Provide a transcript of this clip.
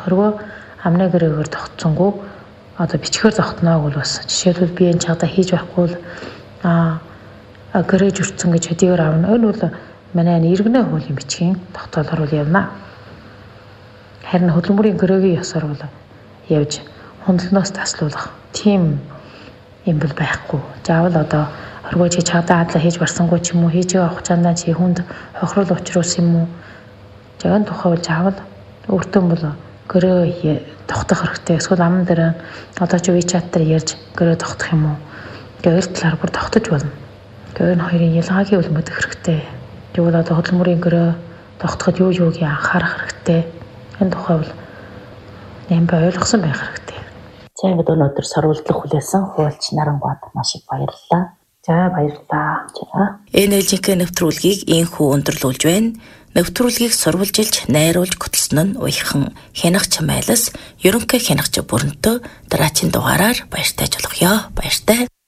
хоригоо амны гэрээгээр тогтсонгүй одоо бичгээр тогтноог бол бас жишээлбэл би энэ чагта хийж байхгүй бол гэрээж өрцөн гэж хэдийгээр авна. Энэ бол манай иргэнэ хуулийн бичгийн тогтоолоор бол явна. Харин хөдөлмөрийн гэрээгийн ёсоор бол явж хөндлөнөөс таслуулах тийм юм бол байхгүй. Заавал одоо хоригоо чи чагтаа хадлаа хийж барсангүй ч юм уу, хийж байгаа хугацаанд чи хүнд хохирол учруулсан юм уу? Жаган тухай бол заавал өөртөө бол гэрээ тогтох хэрэгтэй. Эсвэл аман дээр одоо чи WeChat дээр ярьж гэрээ тогтох юм уу? Гэр талаар бүр тогтож болно. Тэгэхээр энэ хоёрын ялгааг бол мэдэх хэрэгтэй. Тэгвэл одоо хөдөлмөрийн гэрээ тогтоход юуг анхаарах хэрэгтэй. Энэ тухай бол нэмбэ ойлгосон байх хэрэгтэй. За ингээд өнөөдөр сорволдлог хүлээсэн хуульч Нарангууд маш их баярлалаа. За баярлалаа. НЛЖК нэвтрүүлгийг инхүү өндөрлүүлж байна. Нэвтрүүлгийг сурвалжилж, найруулж хөтлсөн нь уяхан Хянах Чамайлас, ерөнхий хянагч бүрэнтөө дараагийн дугаараар баяртай жолгоё. Баяртай.